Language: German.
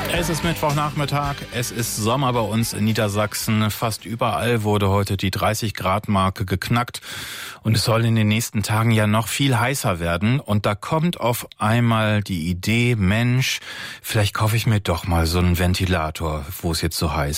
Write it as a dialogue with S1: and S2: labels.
S1: Es ist Mittwochnachmittag, es ist Sommer bei uns in Niedersachsen. Fast überall wurde heute die 30-Grad-Marke geknackt und es soll in den nächsten Tagen ja noch viel heißer werden. Und da kommt auf einmal die Idee, Mensch, vielleicht kaufe ich mir doch mal so einen Ventilator, wo es jetzt so heiß